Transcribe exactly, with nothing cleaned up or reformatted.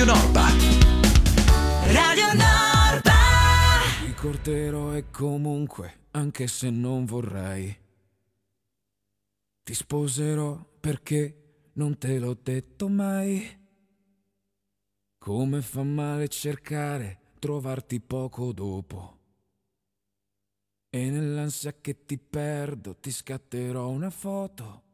Norba. Radio Norba. Ricorderò e comunque, anche se non vorrei, ti sposerò perché non te l'ho detto mai. Come fa male cercare, trovarti poco dopo. E nell'ansia che ti perdo ti scatterò una foto